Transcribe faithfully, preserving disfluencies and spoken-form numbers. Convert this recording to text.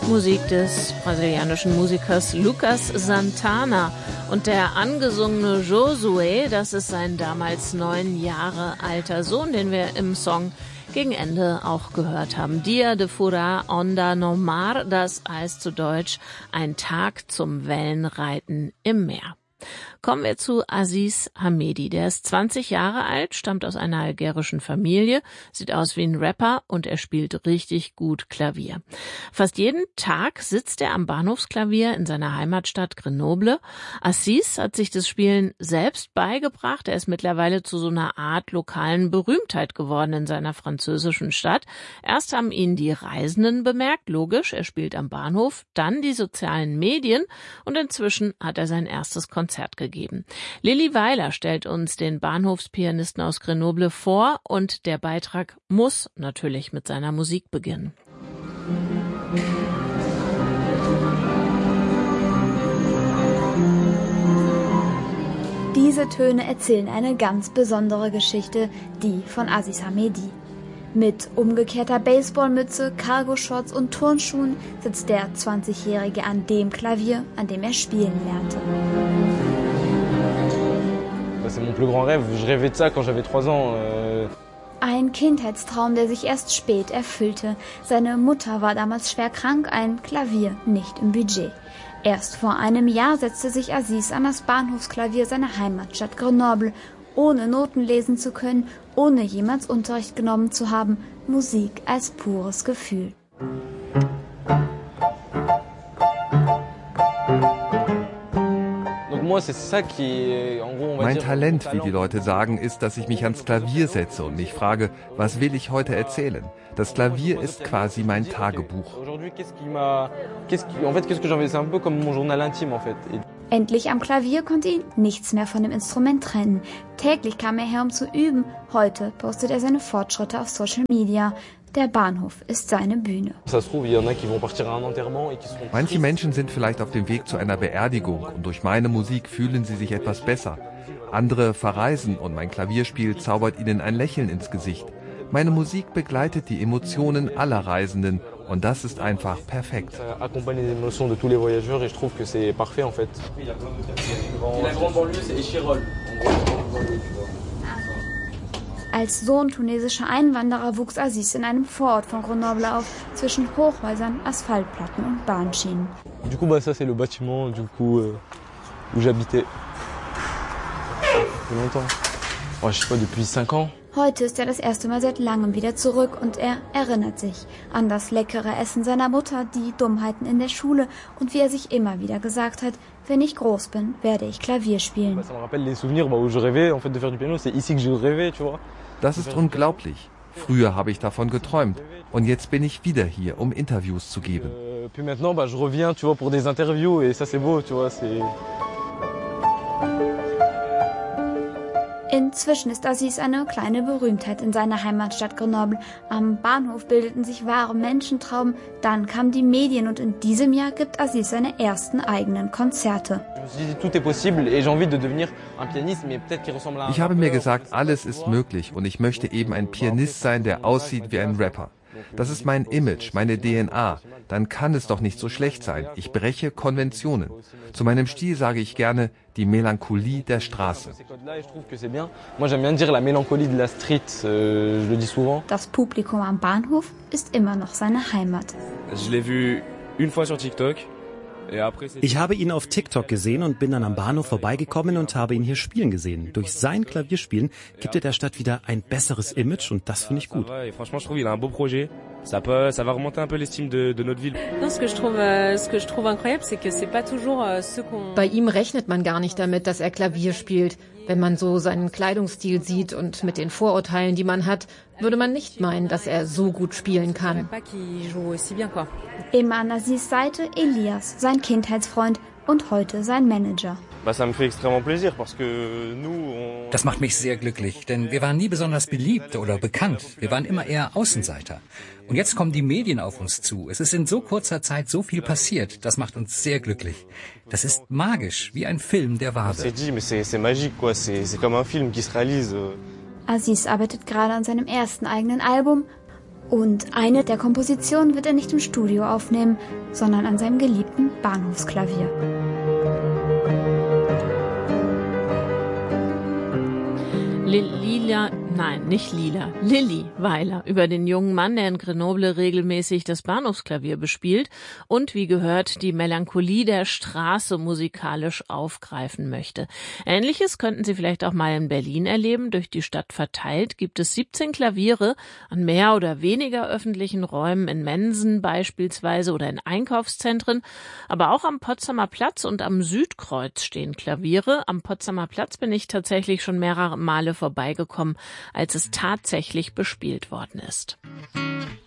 Musik des brasilianischen Musikers Lucas Santana. Und der angesungene Josué, das ist sein damals neun Jahre alter Sohn, den wir im Song gegen Ende auch gehört haben. Dia de Fura Onda no Mar, das heißt zu Deutsch ein Tag zum Wellenreiten im Meer. Kommen wir zu Aziz Hamedi. Der ist zwanzig Jahre alt, stammt aus einer algerischen Familie, sieht aus wie ein Rapper und er spielt richtig gut Klavier. Fast jeden Tag sitzt er am Bahnhofsklavier in seiner Heimatstadt Grenoble. Aziz hat sich das Spielen selbst beigebracht. Er ist mittlerweile zu so einer Art lokalen Berühmtheit geworden in seiner französischen Stadt. Erst haben ihn die Reisenden bemerkt, logisch, er spielt am Bahnhof, dann die sozialen Medien und inzwischen hat er sein erstes Konzert gegeben. Lilly Weiler stellt uns den Bahnhofspianisten aus Grenoble vor und der Beitrag muss natürlich mit seiner Musik beginnen. Diese Töne erzählen eine ganz besondere Geschichte, die von Aziz Hamedi. Mit umgekehrter Baseballmütze, Cargo-Shorts und Turnschuhen sitzt der zwanzigjährige an dem Klavier, an dem er spielen lernte. C'est mon plus grand rêve. Je rêvais de ça quand j'avais trois ans. Ein Kindheitstraum, der sich erst spät erfüllte. Seine Mutter war damals schwer krank, ein Klavier nicht im Budget. Erst vor einem Jahr setzte sich Aziz an das Bahnhofsklavier seiner Heimatstadt Grenoble, ohne Noten lesen zu können, ohne jemals Unterricht genommen zu haben, Musik als pures Gefühl. Mein Talent, wie die Leute sagen, ist, dass ich mich ans Klavier setze und mich frage, was will ich heute erzählen? Das Klavier ist quasi mein Tagebuch. Endlich am Klavier konnte ihn nichts mehr von dem Instrument trennen. Täglich kam er her, um zu üben. Heute postet er seine Fortschritte auf Social Media. Der Bahnhof ist seine Bühne. Manche Menschen sind vielleicht auf dem Weg zu einer Beerdigung und durch meine Musik fühlen sie sich etwas besser. Andere verreisen und mein Klavierspiel zaubert ihnen ein Lächeln ins Gesicht. Meine Musik begleitet die Emotionen aller Reisenden und das ist einfach perfekt. Als Sohn tunesischer Einwanderer wuchs Aziz in einem Vorort von Grenoble auf, zwischen Hochhäusern, Asphaltplatten und Bahnschienen. Du coup, bah, ça c'est le bâtiment, du coup, euh, où j'habitais. Depuis longtemps. Oh, je sais pas, depuis cinq ans. Heute ist er das erste Mal seit langem wieder zurück und er erinnert sich an das leckere Essen seiner Mutter, die Dummheiten in der Schule und wie er sich immer wieder gesagt hat, wenn ich groß bin, werde ich Klavier spielen. Das ist unglaublich. Früher habe ich davon geträumt und jetzt bin ich wieder hier, um Interviews zu geben. Inzwischen ist Aziz eine kleine Berühmtheit in seiner Heimatstadt Grenoble. Am Bahnhof bildeten sich wahre Menschentrauben. Dann kamen die Medien und in diesem Jahr gibt Aziz seine ersten eigenen Konzerte. Ich habe mir gesagt, alles ist möglich und ich möchte eben ein Pianist sein, der aussieht wie ein Rapper. Das ist mein Image, meine D N A. Dann kann es doch nicht so schlecht sein. Ich breche Konventionen. Zu meinem Stil sage ich gerne die Melancholie der Straße. Das Publikum am Bahnhof ist immer noch seine Heimat. Ich habe ihn auf TikTok gesehen und bin dann am Bahnhof vorbeigekommen und habe ihn hier spielen gesehen. Durch sein Klavierspielen gibt er der Stadt wieder ein besseres Image und das finde ich gut. Ça peut, ça va remonter un peu l'estime de, de notre ville. Non, ce que je trouve, euh, ce que je trouve incroyable, c'est que c'est pas toujours euh, ce qu'on. Bei ihm rechnet man gar nicht damit, dass er Klavier spielt. Wenn man so seinen Kleidungsstil sieht und mit den Vorurteilen, die man hat, würde man nicht meinen, dass er so gut spielen kann. Immer an Aziz Seite Elias, sein Kindheitsfreund und heute sein Manager. Das macht mich sehr glücklich, denn wir waren nie besonders beliebt oder bekannt. Wir waren immer eher Außenseiter. Und jetzt kommen die Medien auf uns zu. Es ist in so kurzer Zeit so viel passiert. Das macht uns sehr glücklich. Das ist magisch, wie ein Film, der wahr wird. Aziz arbeitet gerade an seinem ersten eigenen Album Und eine der Kompositionen wird er nicht im Studio aufnehmen, sondern an seinem geliebten Bahnhofsklavier. Lila, nein, nicht Lila, Lilly Weiler über den jungen Mann, der in Grenoble regelmäßig das Bahnhofsklavier bespielt und, wie gehört, die Melancholie der Straße musikalisch aufgreifen möchte. Ähnliches könnten Sie vielleicht auch mal in Berlin erleben. Durch die Stadt verteilt gibt es siebzehn Klaviere an mehr oder weniger öffentlichen Räumen, in Mensen beispielsweise oder in Einkaufszentren. Aber auch am Potsdamer Platz und am Südkreuz stehen Klaviere. Am Potsdamer Platz bin ich tatsächlich schon mehrere Male vorbeigekommen, als es tatsächlich bespielt worden ist.